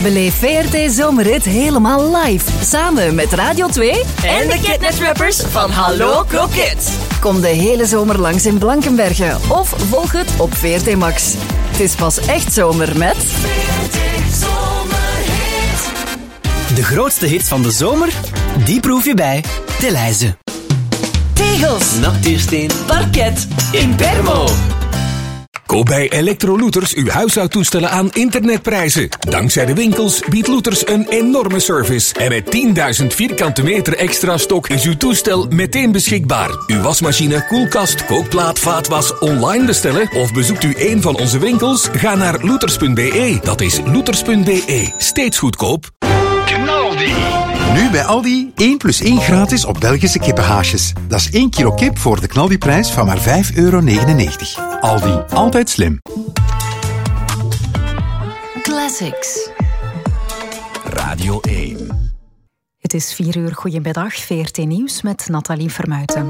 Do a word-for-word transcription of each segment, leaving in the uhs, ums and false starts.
Beleef V R T Zomerhit helemaal live. Samen met Radio twee en de Kidnet-rappers van Hallo Kroket. Kom de hele zomer langs in Blankenberge of volg het op V R T Max. Het is pas echt zomer met... V R T Zomerhit. De grootste hits van de zomer, die proef je bij Delhaize. Tegels, natuursteen, parket, Impermo. Koop bij Electro-Looters uw huishoudtoestellen aan internetprijzen. Dankzij de winkels biedt Looters een enorme service. En met tienduizend vierkante meter extra stok is uw toestel meteen beschikbaar. Uw wasmachine, koelkast, kookplaat, vaatwas online bestellen of bezoekt u een van onze winkels? Ga naar looters punt b e. Dat is looters punt b e. Steeds goedkoop. Knaldi. Nu bij Aldi één plus één gratis op Belgische kippenhaasjes. Dat is één kilo kip voor de Knaldi-prijs van maar vijf euro negenennegentig. Aldi, altijd slim. Classics. Radio één. Het is vier uur. Goedemiddag. V R T Nieuws met Nathalie Vermuijten.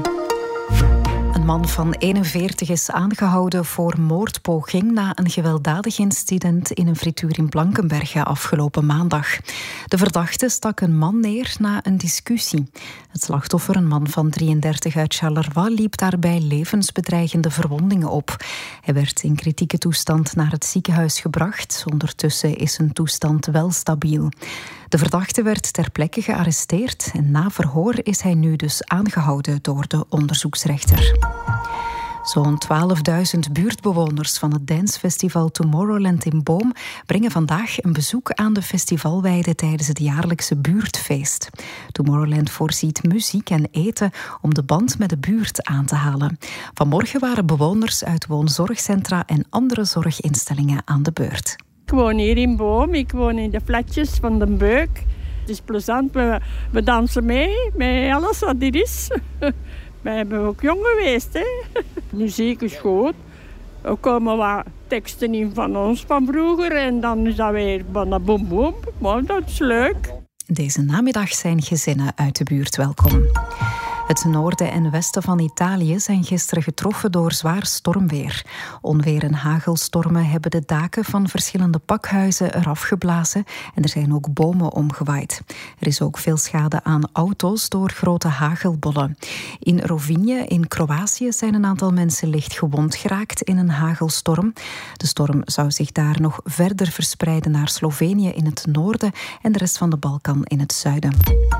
Een man van eenenveertig is aangehouden voor moordpoging na een gewelddadig incident in een frituur in Blankenberge afgelopen maandag. De verdachte stak een man neer na een discussie. Het slachtoffer, een man van drieëndertig uit Charleroi, liep daarbij levensbedreigende verwondingen op. Hij werd in kritieke toestand naar het ziekenhuis gebracht. Ondertussen is zijn toestand wel stabiel. De verdachte werd ter plekke gearresteerd en na verhoor is hij nu dus aangehouden door de onderzoeksrechter. Zo'n twaalfduizend buurtbewoners van het dancefestival Tomorrowland in Boom brengen vandaag een bezoek aan de festivalweide tijdens het jaarlijkse buurtfeest. Tomorrowland voorziet muziek en eten om de band met de buurt aan te halen. Vanmorgen waren bewoners uit woonzorgcentra en andere zorginstellingen aan de beurt. Ik woon hier in Boom, ik woon in de flatjes van Den Beuk. Het is plezant, we, we dansen mee met alles wat er is. We hebben ook jong geweest, hè. Muziek is goed. Er komen wat teksten in van ons van vroeger en dan is dat weer van boem boem. Maar dat is leuk. Deze namiddag zijn gezinnen uit de buurt welkom. Het noorden en westen van Italië zijn gisteren getroffen door zwaar stormweer. Onweer en hagelstormen hebben de daken van verschillende pakhuizen eraf geblazen en er zijn ook bomen omgewaaid. Er is ook veel schade aan auto's door grote hagelbollen. In Rovinje in Kroatië zijn een aantal mensen licht gewond geraakt in een hagelstorm. De storm zou zich daar nog verder verspreiden naar Slovenië in het noorden en de rest van de Balkan in het zuiden.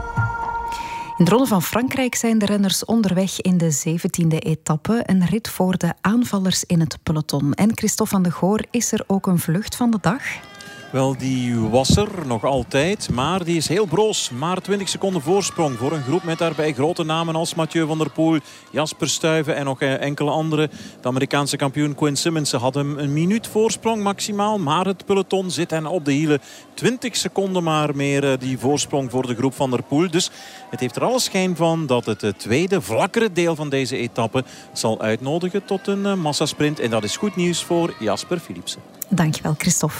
In de Ronde van Frankrijk zijn de renners onderweg in de zeventiende etappe. Een rit voor de aanvallers in het peloton. En Christophe van de Goor, is er ook een vlucht van de dag? Wel, die was er nog altijd, maar die is heel broos. Maar twintig seconden voorsprong voor een groep met daarbij grote namen als Mathieu van der Poel, Jasper Stuyven en nog enkele andere. De Amerikaanse kampioen Quinn Simmons, ze hadden een minuut voorsprong maximaal, maar het peloton zit hen op de hielen. twintig seconden maar meer die voorsprong voor de groep van der Poel. Dus het heeft er alle schijn van dat het tweede, vlakkere deel van deze etappe zal uitnodigen tot een massasprint. En dat is goed nieuws voor Jasper Philipsen. Dankjewel, Christophe.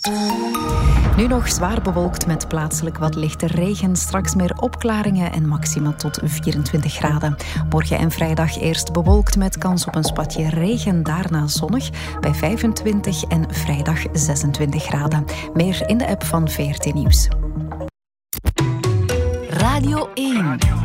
Nu nog zwaar bewolkt met plaatselijk wat lichte regen. Straks meer opklaringen en maxima tot vierentwintig graden. Morgen en vrijdag eerst bewolkt met kans op een spatje regen. Daarna zonnig bij vijfentwintig en vrijdag zesentwintig graden. Meer in de app van V R T Nieuws. Radio één.